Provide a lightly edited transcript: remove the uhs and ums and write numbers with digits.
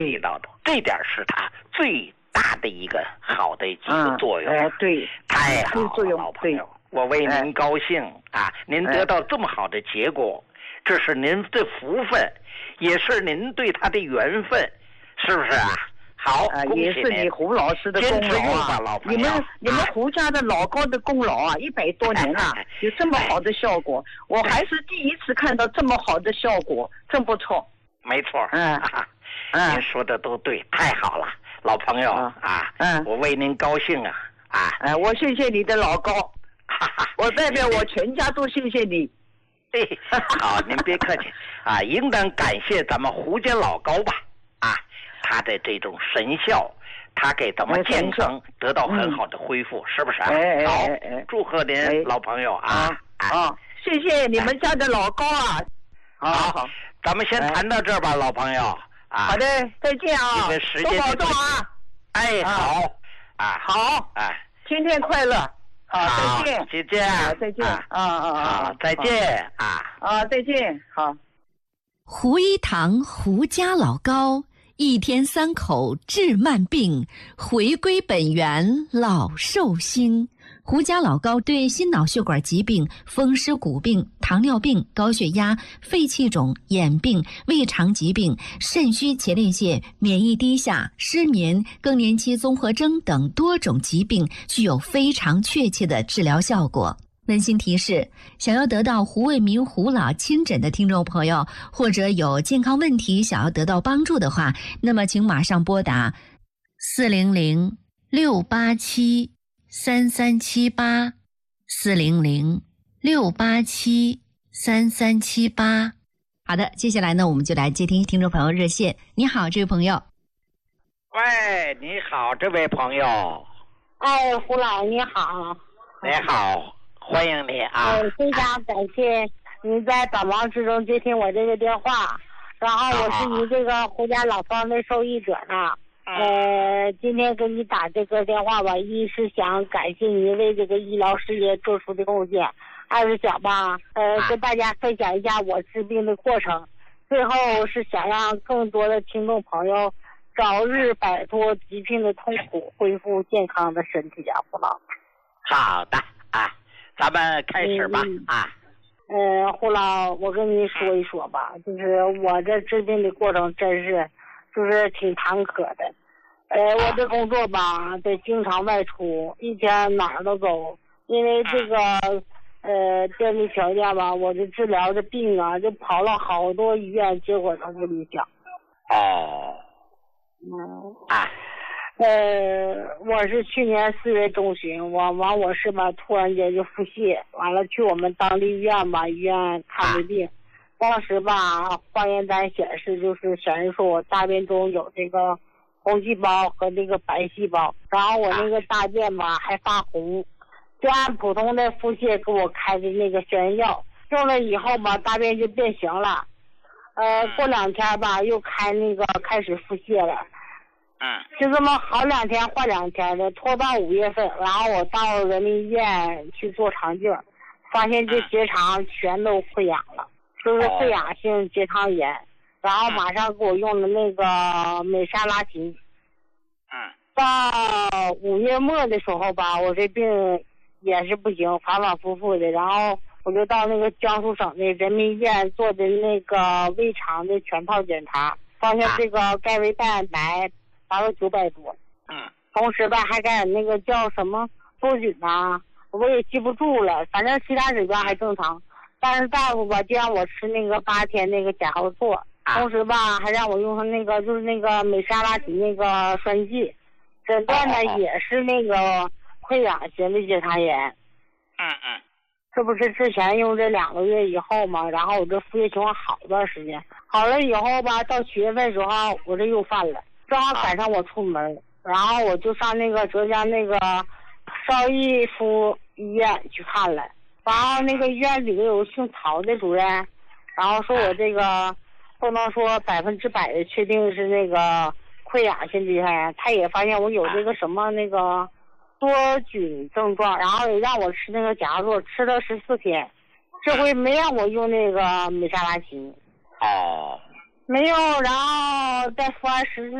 地道的，这点是它最大的一个好的一个作用。 对， 太好了，老朋友，我为您高兴啊！您得到这么好的结果，这是您的福分，也是您对他的缘分，是不是啊？好， 也是你胡老师的功劳啊！你们胡家的老高的功劳啊，100多年了，有这么好的效果，我还是第一次看到这么好的效果，真不错。 没错，您说的都对，太好了，老朋友啊，我为您高兴啊！ 我谢谢你的老高，我代表我全家都谢谢你。 好，您别客气啊，应当感谢咱们胡家老高吧啊！他的这种神效，他给咱们健康得到很好的恢复，是不是？好，祝贺您，老朋友啊！ 谢谢你们家的老高啊！ 好，咱们先谈到这儿吧，老朋友啊！ 好的，再见啊！多保重啊！ 好好，天天快乐！好，再见， 再见， 再见再见再见，好。 胡一堂胡家老高，一天3口治慢病，回归本源老寿星。胡家老高对心脑血管疾病、风湿骨病、糖尿病、高血压、肺气肿、眼病、胃肠疾病、肾虚前列腺、免疫低下、失眠、更年期综合征等多种疾病具有非常确切的治疗效果。温馨提示：想要得到胡卫民胡老亲诊的听众朋友，或者有健康问题想要得到帮助的话，那么请马上拨打400-687-3378 400-687-3378。好的，接下来呢，我们就来接听听众朋友热线。你好，这位朋友。 喂，你好，这位朋友。 胡老你好。 你好，欢迎你啊！ 非常感谢您在百忙之中接听我这个电话，然后我是你这个胡家老方的受益者呢。今天给你打这个电话吧，一是想感谢您为这个医疗事业做出的贡献，二是想吧，跟大家分享一下我治病的过程，最后是想让更多的听众朋友早日摆脱疾病的痛苦，恢复健康的身体胡老。 好的咱们开始吧胡老，我跟您说一说吧，就是我这治病的过程真是就是挺坎坷的。我这工作吧得经常外出，一天哪儿都走，因为这个电力条件吧，我这治疗的病啊就跑了好多医院，结果都不理想。我是去年4月中旬，我是吧突然间就腹泻，完了去我们当地医院吧，医院看的病，当时吧化验单显示说我大便中有这个红细胞和这个白细胞，然后我那个大便吧还发红，就按普通的腹泻给我开的那个消炎药，用了以后吧大便就变形了，过2天吧又开始腹泻了。就这么好2天换2天的，拖到5月份，然后我到人民医院去做肠镜，发现这结肠全都溃疡了，就是溃疡性结肠炎，然后马上给我用的那个美沙拉嗪。到5月末的时候吧，我这病也是不行，反反复复的，然后我就到那个江苏省的人民医院做的那个胃肠的全套检查，发现这个钙胃蛋白达到900多，同时吧还感染那个叫什么多菌我也记不住了，反正其他指标还正常，但是大夫吧就让我吃那个8天那个甲硝唑，同时吧还让我用上那个就是那个美沙拉嗪那个栓剂，诊断呢也是那个溃疡性的结肠炎。这不是之前用这2个月以后嘛，然后我这腹泻情况好一段时间，好了以后吧到7月份时候我这又犯了，正好赶上我出门，然后我就上那个浙江那个邵逸夫医院去看了，然后那个医院里头有姓曹的主任，然后说我这个不能说100%的确定是那个溃疡性结肠炎，他也发现我有这个什么那个多菌症状，然后也让我吃那个甲硝唑，吃了14天，这回没让我用那个美沙拉嗪。 没有，然后在福尔十字